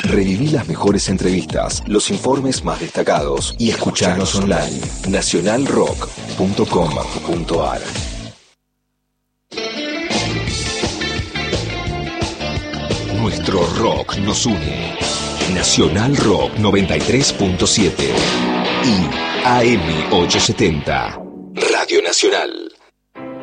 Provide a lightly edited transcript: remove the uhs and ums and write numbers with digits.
Reviví las mejores entrevistas, los informes más destacados y escuchanos online. nacionalrock.com.ar. Nuestro rock nos une. Nacional Rock 93.7 y AM 870. Radio Nacional.